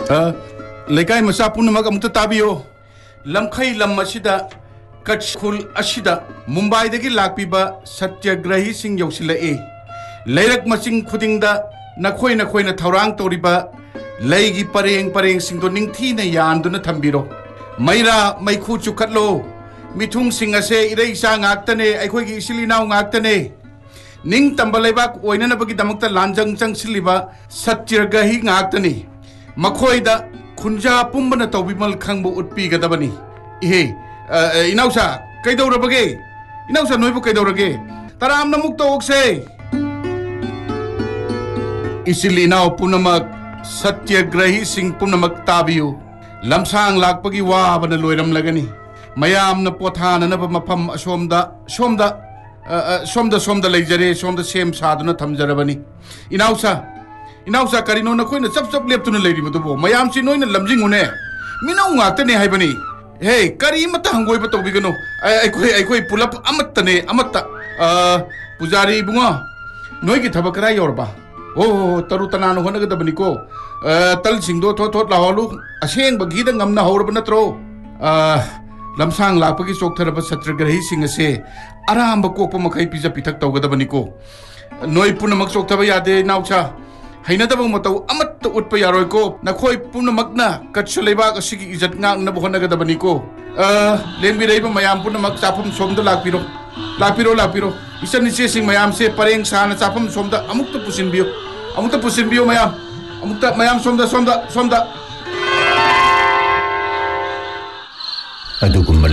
लेकाय मचा पुनमक अमुत ताबियो लमखै लम असिदा कच्छ खुल असिदा मुंबई दगी लाक्पिबा सत्याग्रही सिंह यौसिलए लेरक मचिंग खुदिंगदा नखोय नखोयना थौरांग तौरिबा लैगी परेंग परेंग सिंगदो निंगथीना यानदुना थंबिरो मैरा मैखु चुखतलो मिथुंग सिंह असे इरेसा ngaktane अखोयगी इसिलिनाव ngaktane निंग तंबा लेबाक ओइननबगी दमकता लांजंग चंगसिलिबा सत्याग्रही ngaktane मखोयदा खुंजा पुंबना तौबिमल खंगबो उत्पीगदबनी इहे इनाउसा कैदौरबगे इनाउसा नोइबो कैदौरगे तराम नमुक तौक्से इसिल इनाउ पुनमक सत्याग्रही सिंह पुनमक ताबियो लमसांग लाकपगी वाबना लोइरम लगनी मयामना पोथाननब मफम असोमदा सोमदा लेजरे सोमदा सेम सादुना थमजरबनी इनाउसा करिनो नखोइना चप चप लेप्तुना लेरिबदुबो मयामसि नोइना लमजिंगुने मिनौ ngaktane हाइबनी हे करी मत हंगोय बतौबिगनो अखोय पुलप अमत्तने अमत्ता पुजारी बुंगो नोइगी थबक करा योरबा ओ तरु तनानो होनगदबनिको तल सिंगदो थोथ लाहलु असेंग बगीदा ngamna हौरब नत्रो लमसांग लापगी चोकथरब सत्याग्रही सिंह से आराम कोप मखै पिजा पिथक तौगदबनिको नोइ पुनमक चोकथब यादे नाउचा हैनदब मतौ अमत्त उठप यारोइको नखोय पुनमकना कच्छ लेबाक असिगी इज्जत ngangnab होनगदबनिको लेंबि रेब मयाम पुनमक चाफम सोमद लापिरो इसन निचे सिंह मयाम से परेंग सान चाफम सोमद अमुक्त पुसिनबियो मयाम सोमद अदुगुम्बा